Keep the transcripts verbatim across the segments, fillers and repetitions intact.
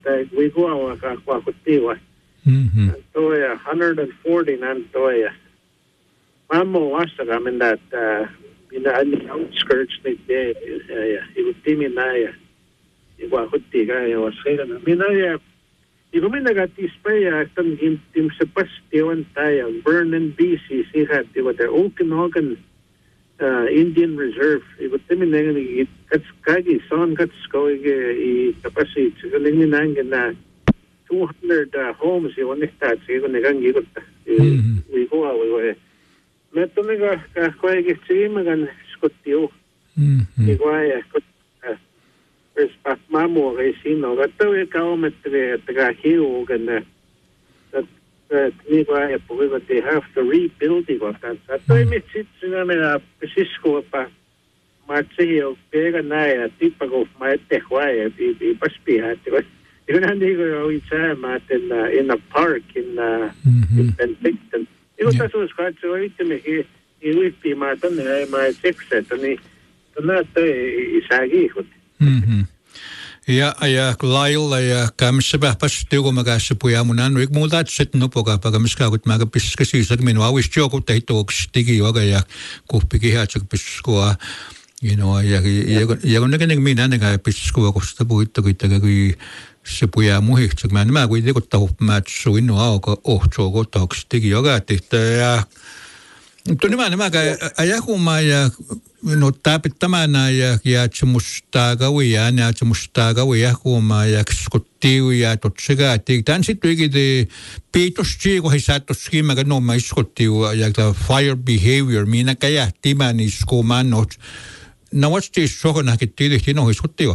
we go out ka kwa kutiwa. Mhm. Toya one hundred forty nan toya. Mamo wasa ka min that uh in the outskirts ni de ya ibutimi na ya. Iwa kuti ka ya wasira na. Minaya Ibu mina gati spaya tan tim tim sepas tiwan taya Vernon B C si hat tiwa the Okanagan uh, Indian Reserve. Ibu timi nang ni kats kagi son kats ko i kapasi tsuling nang na two hundred uh, homes i one stat si ko negang gigot we go awe we meto mega ka ko i si magan skotio i ko ay There's pas mamo kay sino gato e kaometre taga hiu gana that that ni ba e pugo they have to rebuild it what that so I met it na na Francisco pa Marcelo pega na ya tipo go mai te hwae bi bi paspi ha te even and they go we say mat in uh, in a park in uh, mm-hmm. in Penticton it was also quite so it me he he would be my son my six set and he na te isagi Mhm. Ja, ja, lailla ja kämssä pähpäs tiukomakassa puja mun annu. Ik muuta sit nupoka paka miska kut maga piska siisa minua awis joku teitoks tigi joga ja kuhpiki haatsak piskua. You know, ja ja ja kun näken minä näkä piskua kosta puitta kuitenkin kui se puja muhitsak mä nämä kuitenkin kun tahu matsu innu auka ohto kotoks tigi joga tehtä ja Mutta nämä nämä ajakumaa ja no tapitamana ja ja musta kawia ja musta kawia kumaa ja skottiu ja totsega tämän sitten ikide piitos chico hisato skima ka no mai skottiu ja ta fire behavior mina kaya timani skomanot no what's this so na kitti no skottiu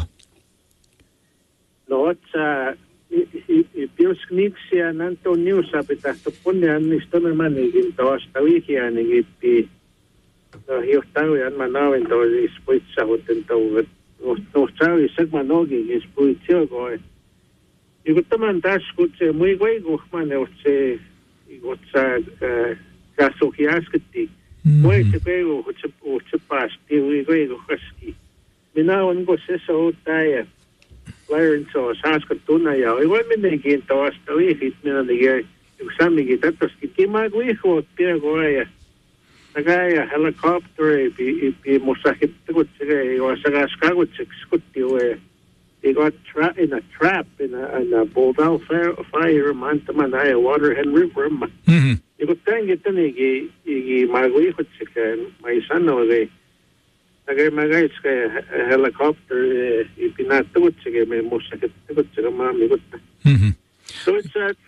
no it's Piuskniksia nanto niusa pitahto punnian niistä manikin toasta vihiäänkin pi no hiuhtaujan manavin toisi spuitsahuten touvet nohtsavi segmanogikin spuitsilkoi Iku tämän tässä kutse mui kuikuhman se ikutsa kasuki äsketti mui se kuiku kutse puhtse pasti ui kuikuhaski minä on kun se soutaja Lairin so saaskat tunna ja ei voi mennäkin toasta viihit minä nikin yksi samminkin tätäskin kimaa kuihkuot pienkoa ja takaa helikopteri pi pi musta hittakut sekä ei ole sekä skakutseks kuttiue they got trapped in a trap in a, in a Bulldog fire mantaman ja Waterhen River ma ja kun tämänkin tännekin iki maa kuihkut sekä ma ei sano ei Takai magaitska helicopter ipinattutsike me mussakettutsike maami kutta. Mhm. So it's a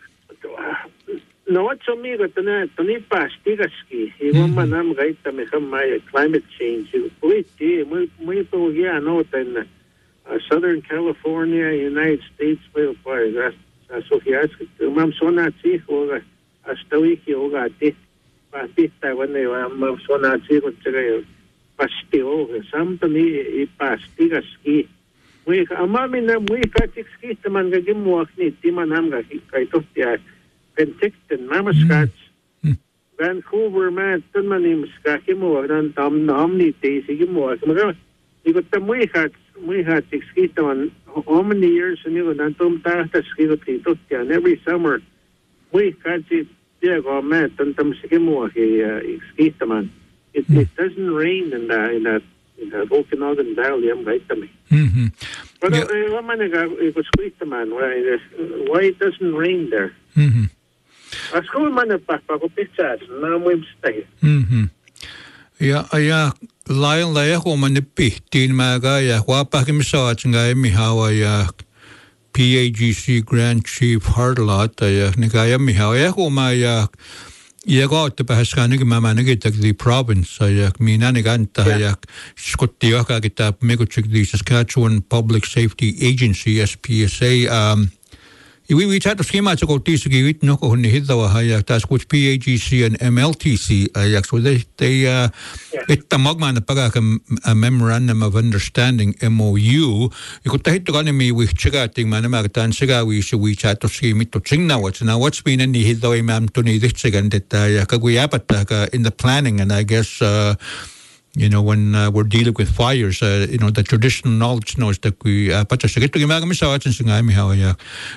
no it's on me got the toni pastigaski. Iwan manam gaita me hamma climate change. Uiti muy muy pogia no in Southern California, United States by by Sofiaski. Mam sona chi hoga astawiki hoga ti. Pastita when they mam sona chi kutsike pastio samtani i pastigaski mui amami na mui katsikski taman ga gimuakni timan hamga kaitotia Penticton mamaskats Vancouver man tanmani mska gimuak dan tam namni teisi gimuak maga ikutta mui hat mui hat sikski taman how many years and you dan tum ta taski kaitotia and every summer mui katsi dia go man tan tam sigimuak i ski taman It, it doesn't rain in the in the in the Okanagan Valley. I'm right to me. Mhm. But what man it was sweet man why why it doesn't rain there? Mhm. A school man pa pa ko pictures na mo stay. Mhm. Ja ja lailla ja huomanne pihtiin mäga ja huapakin saat ngai mi hawa ja P A G C Grand Chief Hartlot ja niga ja mi hawa ja huoma ja Ja kautta pääskään mä mä näkin the province ja minä näkanta ja skotti joka kita mekutsik the Saskatchewan Public Safety Agency S P S A um we we chat schema to go this git no ko ni hidawa ja taas kuts P A G C and M L T C ja so they they uh että magman paga a memorandum of understanding M O U ikut tahitto kanemi with chagating man ma tan siga we should we chat to schema to chingna what's now what's been in the hidawa mam to ni ditsegan that ja ka gu yapata ka in the planning and I guess uh you know, when uh, we're dealing with fires, uh, you know, the traditional knowledge knows that we, uh, but just get to give me some